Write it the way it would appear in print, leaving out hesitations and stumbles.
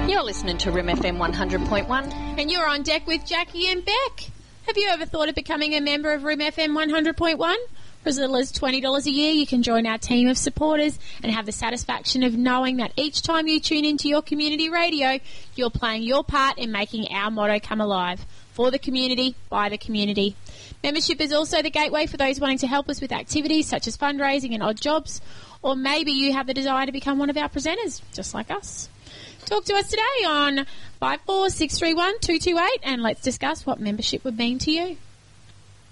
You're listening to Rim FM 100.1. And you're on deck with Jackie and Beck. Have you ever thought of becoming a member of Rim FM 100.1? For as little as $20 a year, you can join our team of supporters and have the satisfaction of knowing that each time you tune into your community radio, you're playing your part in making our motto come alive. For the community, by the community. Membership is also the gateway for those wanting to help us with activities such as fundraising and odd jobs. Or maybe you have the desire to become one of our presenters, just like us. Talk to us today on 54631228 and let's discuss what membership would mean to you.